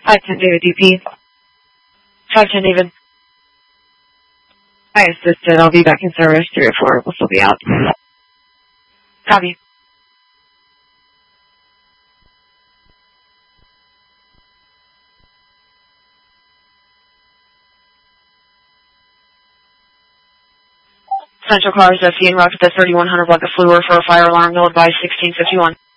510 David DP. 510 David. I assisted. I'll be back in service. 3 or 4 will still be out. Copy. Central cars, FE en route to the 3100 block of Fluor for a fire alarm. You'll advise 1651.